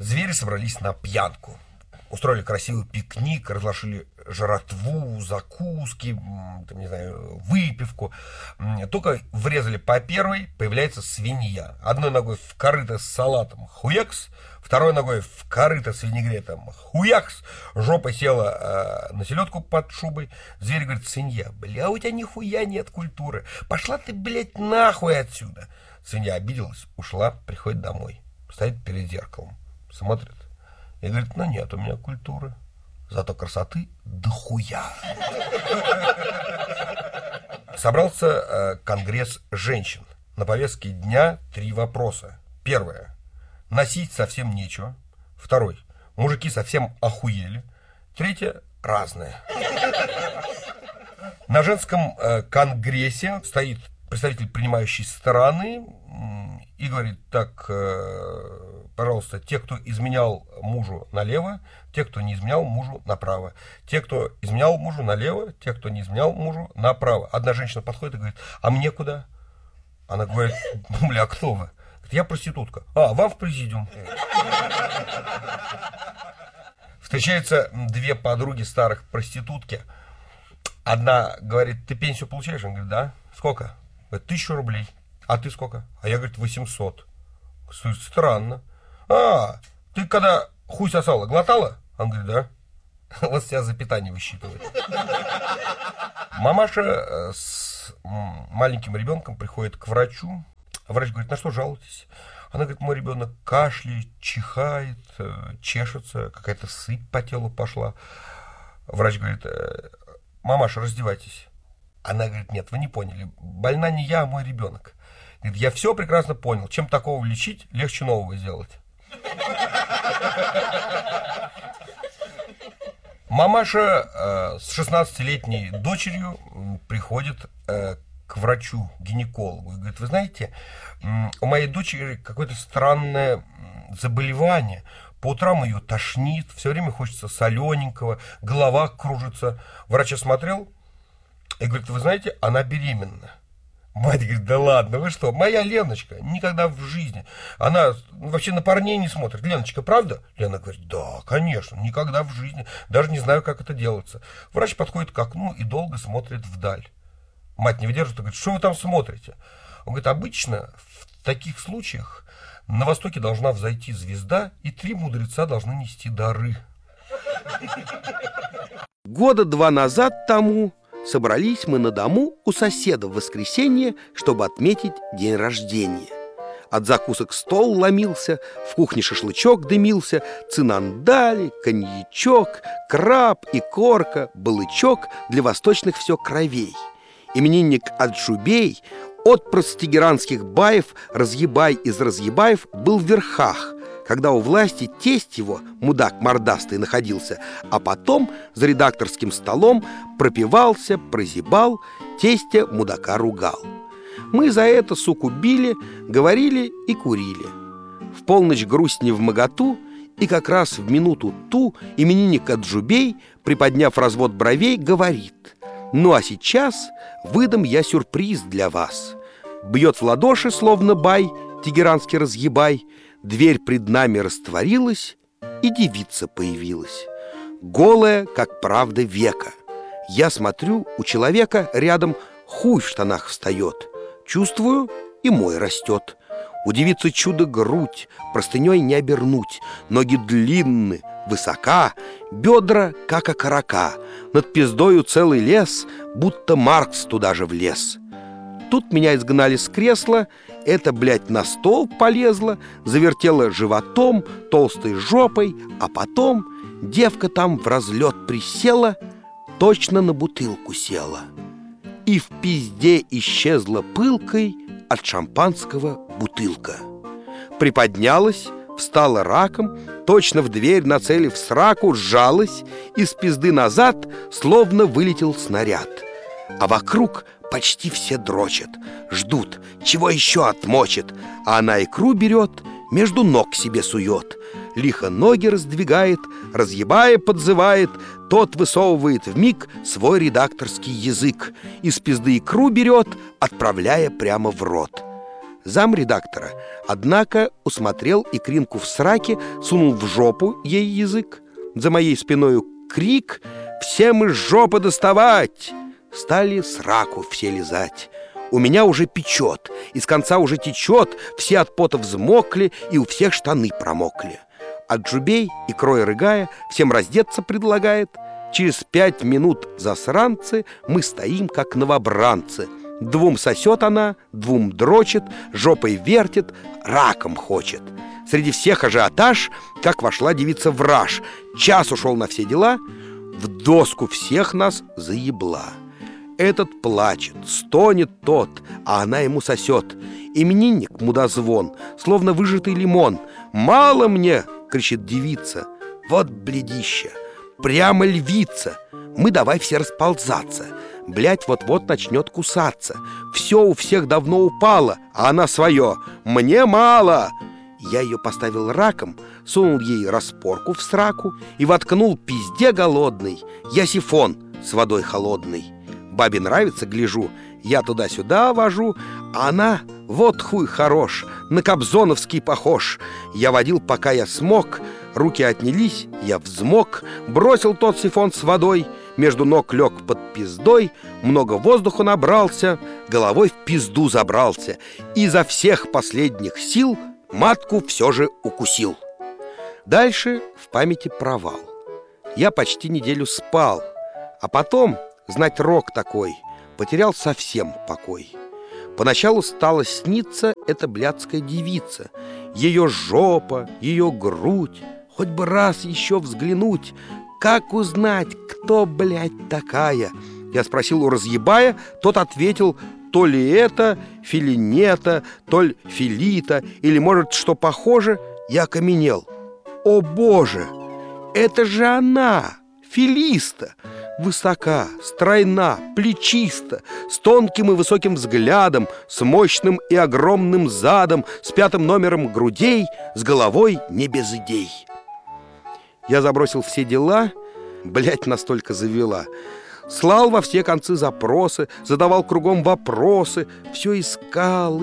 Звери собрались на пьянку. Устроили красивый пикник, разложили жратву, закуски, там, не знаю, выпивку. Только врезали по первой, появляется свинья. Одной ногой в корыто с салатом хуякс, второй ногой в корыто с винегретом хуякс. Жопа села на селедку под шубой. Зверь говорит: свинья, бля, у тебя нихуя нет культуры. Пошла ты, блядь, нахуй отсюда. Свинья обиделась, ушла, приходит домой. Стоит перед зеркалом, смотрит. И говорит: ну нет у меня культуры, зато красоты дохуя. Собрался конгресс женщин. На повестке дня 3 вопроса. Первое. Носить совсем нечего. Второй. Мужики совсем охуели. Третье. Разное. На женском конгрессе стоит представитель принимающей стороны и говорит: так, пожалуйста, те, кто изменял мужу, налево, те, кто не изменял мужу, направо. Те, кто изменял мужу, налево, те, кто не изменял мужу, направо. Одна женщина подходит и говорит: а мне куда? Она говорит: бля, кто вы? Говорит: я проститутка. А, вам в президиум. Встречаются 2 подруги старых проститутки. Одна говорит: ты пенсию получаешь? Он говорит: да. Сколько? Говорит: 1000 рублей. А ты сколько? А я, говорит, 800. Странно. А, ты когда хуй сосала, глотала? Он говорит: да. Вот себя за питание высчитывает. Мамаша с маленьким ребенком приходит к врачу. Врач говорит: на что жалуетесь? Она говорит: мой ребенок кашляет, чихает, чешется, какая-то сыпь по телу пошла. Врач говорит: мамаша, раздевайтесь. Она говорит: нет, вы не поняли. Больна не я, а мой ребенок. Говорит: я все прекрасно понял. Чем такого лечить, легче нового сделать. Мамаша с 16-летней дочерью приходит к врачу, гинекологу, и говорит: вы знаете, у моей дочери какое-то странное заболевание. По утрам ее тошнит, все время хочется солененького, голова кружится. Врач осмотрел и говорит: вы знаете, она беременна. Мать говорит: да ладно, вы что, моя Леночка никогда в жизни. Она вообще на парней не смотрит. Леночка, правда? Лена говорит: да, конечно, никогда в жизни. Даже не знаю, как это делается. Врач подходит к окну и долго смотрит вдаль. Мать не выдерживает и говорит: что вы там смотрите? Он говорит: обычно в таких случаях на востоке должна взойти звезда, и 3 мудреца должны нести дары. Года 2 назад тому собрались мы на дому у соседа в воскресенье, чтобы отметить день рождения. От закусок стол ломился, в кухне шашлычок дымился, цинандали, коньячок, краб, икорка, балычок, для восточных все кровей. Именинник Аджубей, отпрыск тегеранских баев, разъебай из разъебаев, был в верхах, когда у власти тесть его, мудак мордастый, находился, а потом за редакторским столом пропивался, прозябал, тестя мудака ругал. Мы за это, суку, били, говорили и курили. В полночь грусть невмоготу, и как раз в минуту ту именинник Аджубей, приподняв развод бровей, говорит: ну а сейчас выдам я сюрприз для вас. Бьет в ладоши, словно бай, тегеранский разъебай. Дверь пред нами растворилась, и девица появилась, голая, как правда века. Я смотрю, у человека рядом хуй в штанах встает. Чувствую, и мой растет. У девицы чудо грудь, простыней не обернуть. Ноги длинны, высока, бедра, как окорока. Над пиздою целый лес, будто Маркс туда же влез. Тут меня изгнали с кресла, эта, блядь, на стол полезла, завертела животом, толстой жопой, а потом девка там в разлет присела, точно на бутылку села. И в пизде исчезла пылкой от шампанского бутылка. Приподнялась, встала раком, точно в дверь, нацелив сраку, сжалась, из пизды назад словно вылетел снаряд. А вокруг почти все дрочат, ждут, чего еще отмочит, а она икру берет, между ног себе сует, лихо ноги раздвигает, разъебая подзывает, тот высовывает вмиг свой редакторский язык, из пизды икру берет, отправляя прямо в рот. замредактора, однако усмотрел икринку в сраке, сунул в жопу ей язык. За моей спиною крик: «Всем из жопы доставать!» Стали сраку все лизать. У меня уже печет, из конца уже течет, все от пота взмокли и у всех штаны промокли. А Джубей, икрой рыгая, всем раздеться предлагает. Через 5 минут, засранцы, мы стоим, как новобранцы. 2 сосет она, 2 дрочит, жопой вертит, раком хочет. Среди всех ажиотаж, как вошла девица в раж. Час ушел на все дела, в доску всех нас заебла. Этот плачет, стонет тот, а она ему сосет. Именинник мудозвон, словно выжатый лимон. «Мало мне!» — кричит девица. «Вот бледища! Прямо львица! Мы давай все расползаться! Блядь, вот-вот начнет кусаться! Все у всех давно упало, а она свое! Мне мало!» Я ее поставил раком, сунул ей распорку в сраку и воткнул пизде голодный я сифон с водой холодной. Бабе нравится, гляжу, я туда-сюда вожу, а она, вот хуй хорош, на Кобзоновский похож. Я водил, пока я смог, руки отнялись, я взмок, бросил тот сифон с водой, между ног лег под пиздой, много воздуха набрался, головой в пизду забрался, и изо всех последних сил матку все же укусил. Дальше в памяти провал. Я почти неделю спал, а потом, знать рок такой, потерял совсем покой. Поначалу стала сниться эта блядская девица. Ее жопа, ее грудь, хоть бы раз еще взглянуть. Как узнать, кто, блядь, такая? Я спросил у разъебая, тот ответил: то ли это филинета, то ли филита, или, может, что похоже. Я окаменел. О, Боже! Это же она, Филиста! Высока, стройна, плечиста, с тонким и высоким взглядом, с мощным и огромным задом, с 5 номером грудей, с головой не без идей. Я забросил все дела, блядь, настолько завела. Слал во все концы запросы, задавал кругом вопросы, все искал,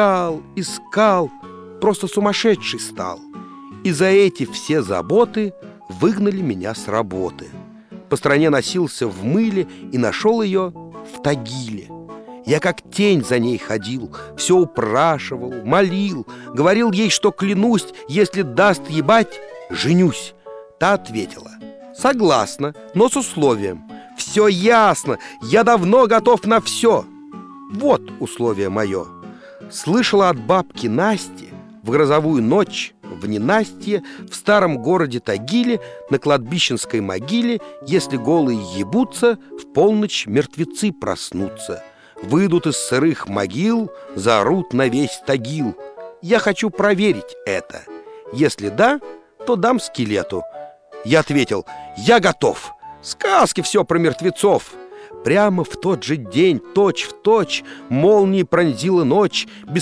просто сумасшедший стал. И за эти все заботы выгнали меня с работы. По стране носился в мыле и нашел ее в Тагиле. Я как тень за ней ходил, все упрашивал, молил, говорил ей, что клянусь, если даст ебать, женюсь. Та ответила: согласна, но с условием. Все ясно, я давно готов на все. Вот условие мое. Слышала от бабки Насти в грозовую ночь, в ненастье, в старом городе Тагиле, на кладбищенской могиле, если голые ебутся, в полночь мертвецы проснутся. Выйдут из сырых могил, заорут на весь Тагил. Я хочу проверить это. Если да, то дам скелету. Я ответил: я готов. Сказки все про мертвецов. Прямо в тот же день, точь-в-точь, молнией пронзила ночь. Без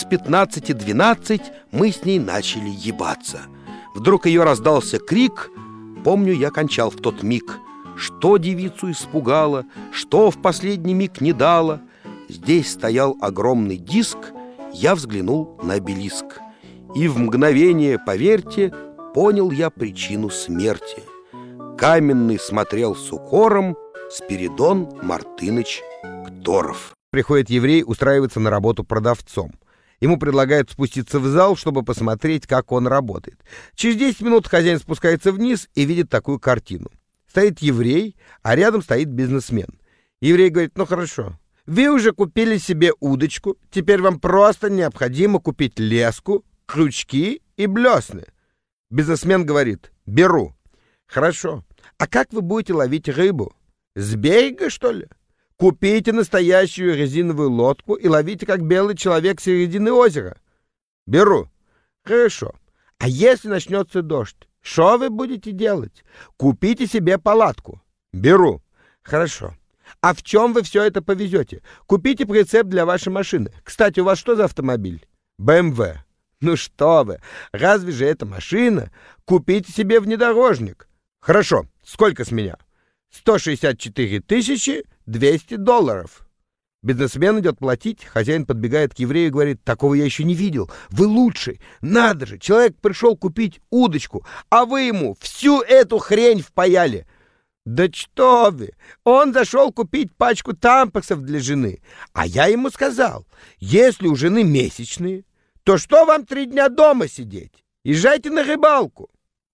15:12 мы с ней начали ебаться. Вдруг ее раздался крик. Помню, я кончал в тот миг. Что девицу испугало, что в последний миг не дало. Здесь стоял огромный диск. Я взглянул на обелиск. И в мгновение, поверьте, понял я причину смерти. Каменный смотрел с укором Спиридон Мартыныч Кторов. Приходит еврей устраиваться на работу продавцом. Ему предлагают спуститься в зал, чтобы посмотреть, как он работает. Через 10 минут хозяин спускается вниз и видит такую картину. Стоит еврей, а рядом стоит бизнесмен. Еврей говорит: ну хорошо, вы уже купили себе удочку, теперь вам просто необходимо купить леску, крючки и блесны. Бизнесмен говорит: беру. Хорошо, а как вы будете ловить рыбу? С берега, что ли? Купите настоящую резиновую лодку и ловите, как белый человек, с середины озера. Беру. Хорошо. А если начнется дождь, что вы будете делать? Купите себе палатку. Беру. Хорошо. А в чем вы все это повезете? Купите прицеп для вашей машины. Кстати, у вас что за автомобиль? BMW. Ну что вы, разве же это машина? Купите себе внедорожник. Хорошо. Сколько с меня? $164 200. Бизнесмен идет платить, хозяин подбегает к еврею и говорит: такого я еще не видел, вы лучший, надо же, человек пришел купить удочку, а вы ему всю эту хрень впаяли. Да что вы, он зашел купить пачку тампаксов для жены, а я ему сказал: если у жены месячные, то что вам 3 дня дома сидеть, езжайте на рыбалку.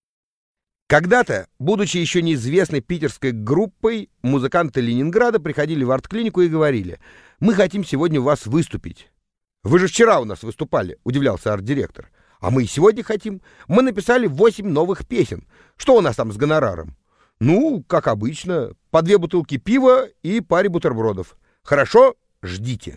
Когда-то, будучи еще неизвестной питерской группой, музыканты Ленинграда приходили в арт-клинику и говорили: мы хотим сегодня у вас выступить. Вы же вчера у нас выступали, удивлялся арт-директор. А мы и сегодня хотим. Мы написали 8 новых песен. Что у нас там с гонораром? Ну, как обычно, по 2 бутылки пива и паре бутербродов. Хорошо, ждите.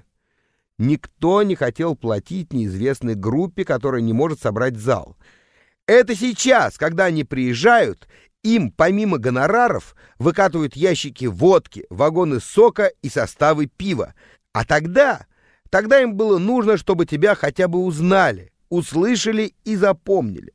Никто не хотел платить неизвестной группе, которая не может собрать зал. Это сейчас, когда они приезжают, им помимо гонораров выкатывают ящики водки, вагоны сока и составы пива. А тогда им было нужно, чтобы тебя хотя бы узнали, услышали и запомнили.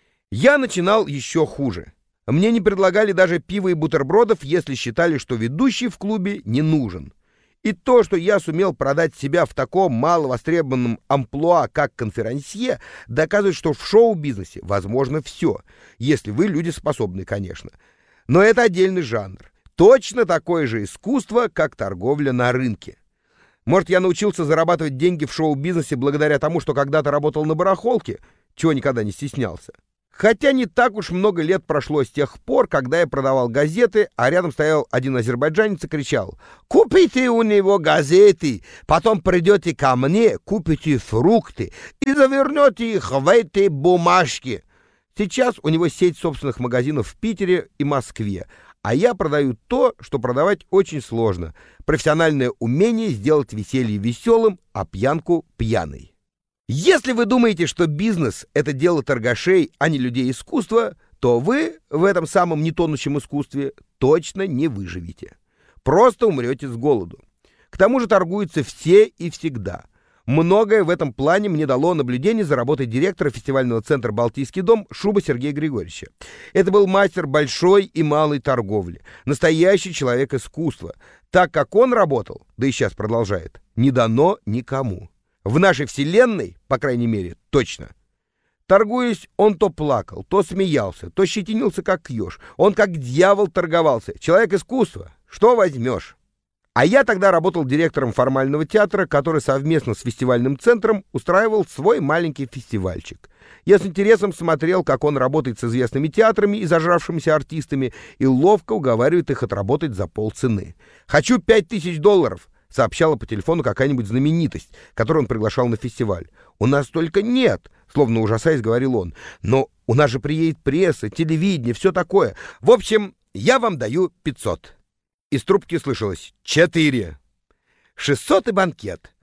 Я начинал еще хуже. Мне не предлагали даже пива и бутербродов, если считали, что ведущий в клубе не нужен. И то, что я сумел продать себя в таком маловостребованном амплуа, как конферансье, доказывает, что в шоу-бизнесе возможно все, если вы люди способны, конечно. Но это отдельный жанр. Точно такое же искусство, как торговля на рынке. Может, я научился зарабатывать деньги в шоу-бизнесе благодаря тому, что когда-то работал на барахолке, чего никогда не стеснялся. Хотя не так уж много лет прошло с тех пор, когда я продавал газеты, а рядом стоял один азербайджанец и кричал: «Купите у него газеты, потом придете ко мне, купите фрукты и завернете их в эти бумажки». Сейчас у него сеть собственных магазинов в Питере и Москве, а я продаю то, что продавать очень сложно. Профессиональное умение сделать веселье веселым, а пьянку пьяной. Если вы думаете, что бизнес — это дело торгашей, а не людей искусства, то вы в этом самом нетонущем искусстве точно не выживете. Просто умрете с голоду. К тому же торгуются все и всегда. Многое в этом плане мне дало наблюдение за работой директора фестивального центра «Балтийский дом» Шуба Сергея Григорьевича. Это был мастер большой и малой торговли, настоящий человек искусства. Так как он работал, да и сейчас продолжает, не дано никому. В нашей вселенной, по крайней мере, точно. Торгуясь, он то плакал, то смеялся, то щетинился как еж. Он как дьявол торговался. Человек искусства. Что возьмешь? А я тогда работал директором формального театра, который совместно с фестивальным центром устраивал свой маленький фестивальчик. Я с интересом смотрел, как он работает с известными театрами и зажравшимися артистами и ловко уговаривает их отработать за полцены. «Хочу $5000», сообщала по телефону какая-нибудь знаменитость, которую он приглашал на фестиваль. «У нас только нет», словно ужасаясь, говорил он. «Но у нас же приедет пресса, телевидение, все такое. В общем, я вам даю 500». Из трубки слышалось: 4. 600 и банкет.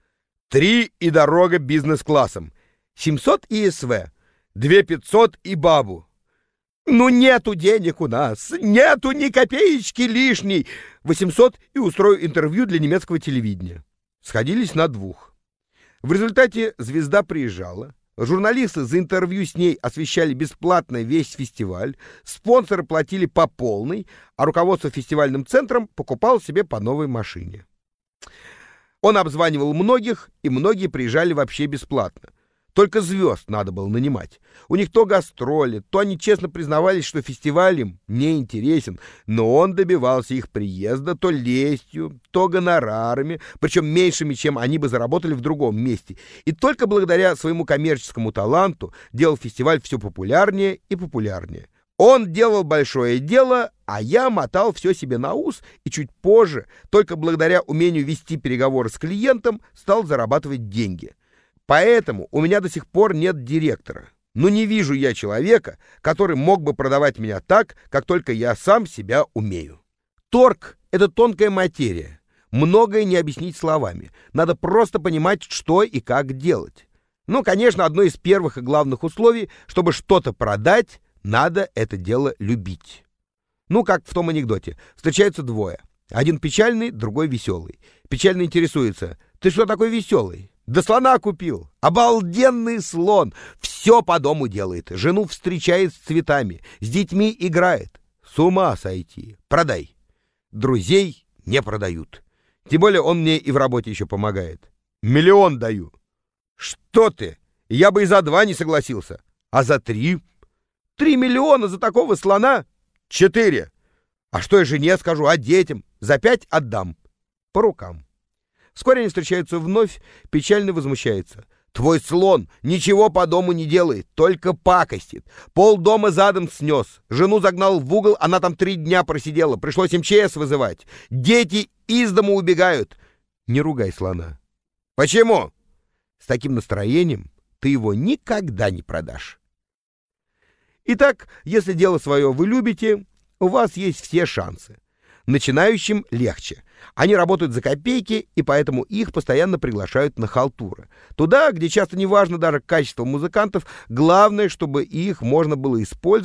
3 и дорога бизнес-классом. 700 и СВ. 2500 и бабу. «Ну нету денег у нас, нету ни копеечки лишней. 800 и устрою интервью для немецкого телевидения». Сходились на 2. В результате звезда приезжала, журналисты за интервью с ней освещали бесплатно весь фестиваль, спонсоры платили по полной, а руководство фестивальным центром покупало себе по новой машине. Он обзванивал многих, и многие приезжали вообще бесплатно. Только звезд надо было нанимать. У них то гастроли, то они честно признавались, что фестиваль им не интересен, но он добивался их приезда то лестью, то гонорарами, причем меньшими, чем они бы заработали в другом месте. И только благодаря своему коммерческому таланту делал фестиваль все популярнее и популярнее. Он делал большое дело, а я мотал все себе на ус и чуть позже, только благодаря умению вести переговоры с клиентом, стал зарабатывать деньги. Поэтому у меня до сих пор нет директора. Но не вижу я человека, который мог бы продавать меня так, как только я сам себя умею. Торг — это тонкая материя. Многое не объяснить словами. Надо просто понимать, что и как делать. Ну, конечно, одно из первых и главных условий, чтобы что-то продать, надо это дело любить. Ну, как в том анекдоте. Встречаются двое. Один печальный, другой веселый. Печальный интересуется: «Ты что такой веселый?» «Да слона купил! Обалденный слон! Все по дому делает, жену встречает с цветами, с детьми играет. С ума сойти! Продай!» Друзей не продают. Тем более он мне и в работе еще помогает. 1 миллион даю. Что ты? Я бы и за 2 не согласился. А за 3? 3 миллиона за такого слона? 4. А что я жене скажу, а детям? За 5 отдам. По рукам. Вскоре они встречаются вновь, печально возмущается. Твой слон ничего по дому не делает, только пакостит. Полдома задом снес. Жену загнал в угол, она там 3 дня просидела. Пришлось МЧС вызывать. Дети из дому убегают. Не ругай слона. Почему? С таким настроением ты его никогда не продашь. Итак, если дело свое вы любите, у вас есть все шансы. Начинающим легче. Они работают за копейки, и поэтому их постоянно приглашают на халтуры. Туда, где часто не важно даже качество музыкантов, главное, чтобы их можно было использовать